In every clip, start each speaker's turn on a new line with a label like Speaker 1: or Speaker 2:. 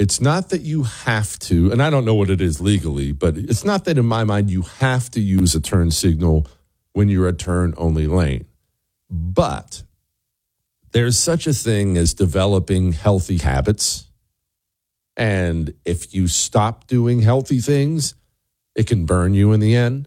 Speaker 1: It's not that you have to, and I don't know what it is legally, but it's not that in my mind you have to use a turn signal when you're a turn-only lane. But there's such a thing as developing healthy habits. And if you stop doing healthy things, it can burn you in the end.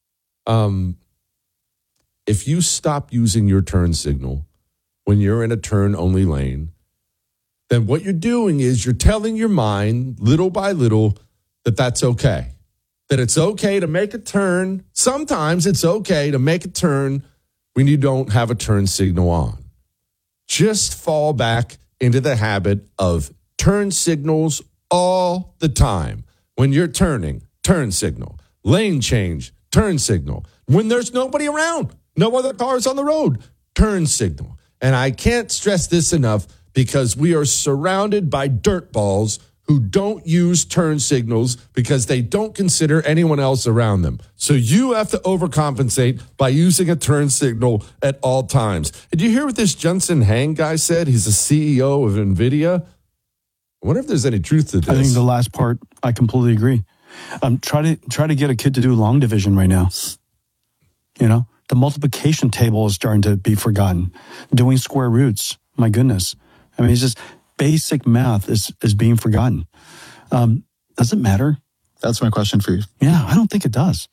Speaker 1: If you stop using your turn signal when you're in a turn-only lane, then what you're doing is you're telling your mind little by little that that's okay. That it's okay to make a turn. Sometimes it's okay to make a turn when you don't have a turn signal on. Just fall back into the habit of turn signals all the time. When you're turning, turn signal. Lane change, turn signal. When there's nobody around, no other cars on the road, turn signal. And I can't stress this enough because we are surrounded by dirtballs who don't use turn signals because they don't consider anyone else around them. So you have to overcompensate by using a turn signal at all times. Did you hear what this Jensen Huang guy said? He's the CEO of NVIDIA. I wonder if there's any truth to this.
Speaker 2: I think the last part, I completely agree. Try to get a kid to do long division right now. You know, the multiplication table is starting to be forgotten. Doing square roots, my goodness. I mean, it's just basic math is being forgotten. Does it matter?
Speaker 3: That's my question for you.
Speaker 2: Yeah, I don't think it does.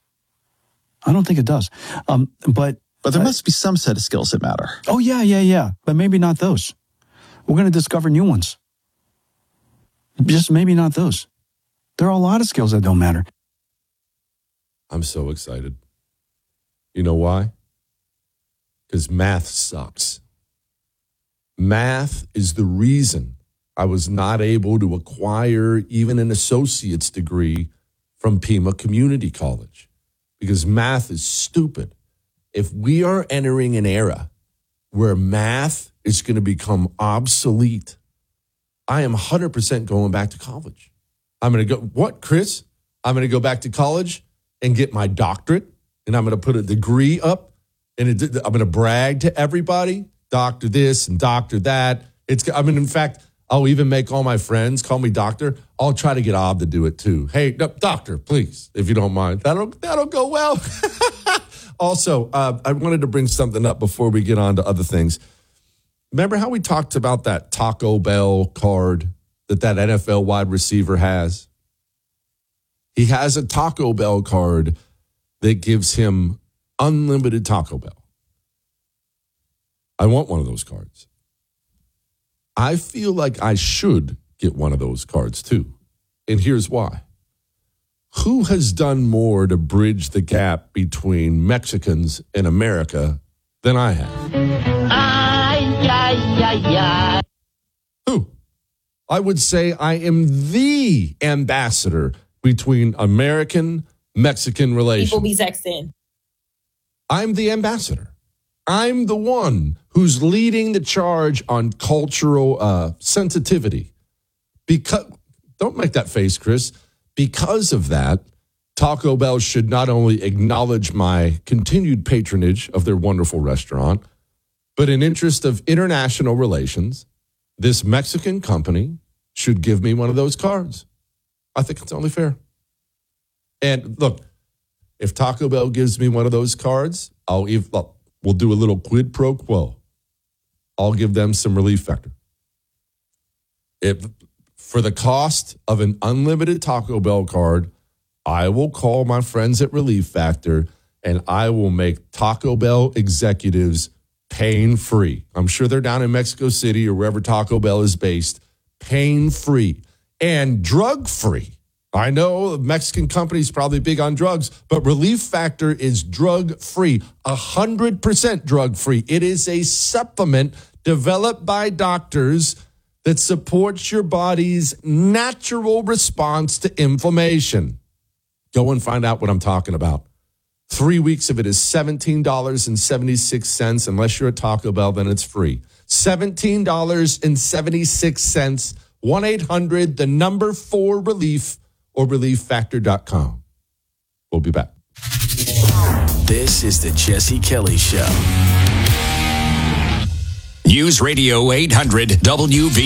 Speaker 2: But
Speaker 3: there must be some set of skills that matter.
Speaker 2: Oh, yeah. But maybe not those. We're going to discover new ones. Just maybe not those. There are a lot of skills that don't matter.
Speaker 1: I'm so excited. You know why? Because math sucks. Math is the reason I was not able to acquire even an associate's degree from Pima Community College because math is stupid. If we are entering an era where math is going to become obsolete, I am 100% going back to college. I'm going to go, what, Chris? I'm going to go back to college and get my doctorate, and I'm going to put a degree up, and I'm going to brag to everybody. Doctor this and doctor that. In fact, I'll even make all my friends call me doctor. I'll try to get Ob to do it too. Hey, no, doctor, please, if you don't mind. That'll go well. Also, I wanted to bring something up before we get on to other things. Remember how we talked about that Taco Bell card that NFL wide receiver has? He has a Taco Bell card that gives him unlimited Taco Bell. I want one of those cards. I feel like I should get one of those cards too. And here's why. Who has done more to bridge the gap between Mexicans and America than I have? Who? I would say I am the ambassador between American-Mexican relations.
Speaker 4: People be sexting.
Speaker 1: I'm the ambassador. I'm the one who's leading the charge on cultural sensitivity. Because, don't make that face, Chris. Because of that, Taco Bell should not only acknowledge my continued patronage of their wonderful restaurant, but in interest of international relations, this Mexican company should give me one of those cards. I think it's only fair. And look, if Taco Bell gives me one of those cards, we'll do a little quid pro quo. I'll give them some Relief Factor. For the cost of an unlimited Taco Bell card, I will call my friends at Relief Factor and I will make Taco Bell executives pain-free. I'm sure they're down in Mexico City or wherever Taco Bell is based, pain-free and drug-free. I know Mexican companies probably big on drugs, but Relief Factor is drug-free, 100% drug-free. It is a supplement developed by doctors that supports your body's natural response to inflammation. Go and find out what I'm talking about. 3 weeks of it is $17.76. Unless you're a Taco Bell, then it's free. $17.76. 1-800-4RELIEF or relieffactor.com. We'll be back.
Speaker 5: This is the Jesse Kelly Show. News Radio 800 WV.